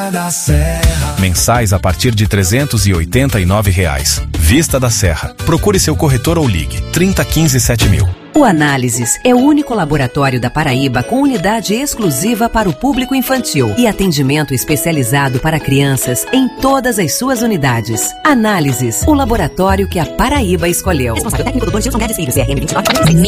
Vista da Serra. Mensais a partir de R$ 389. Vista da Serra. Procure seu corretor ou ligue 3015-7000. O Análises é o único laboratório da Paraíba com unidade exclusiva para o público infantil e atendimento especializado para crianças em todas as suas unidades. Análises, o laboratório que a Paraíba escolheu. Responsável técnico Dr. Gilson Guedes Filho, CRM 29.